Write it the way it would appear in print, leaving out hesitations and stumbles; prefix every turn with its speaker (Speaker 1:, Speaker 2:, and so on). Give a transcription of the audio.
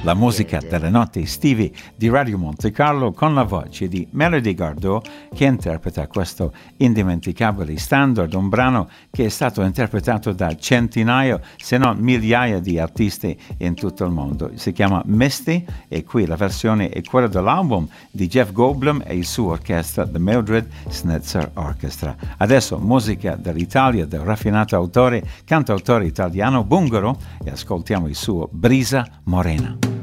Speaker 1: la musica delle notti estivi di Radio Monte Carlo con la voce di Melody Gardot che interpreta questo indimenticabile standard, un brano che è stato interpretato da centinaia se non migliaia di artisti in tutto il mondo. Si chiama Misty e qui la versione è quella dell'album di Jeff Goldblum e il suo orchestra, The Mildred Snitzer Orchestra. Adesso musica dell'Italia del raffinato autore, cantautore italiano Bungaro e ascoltiamo il suo Brisa Morena.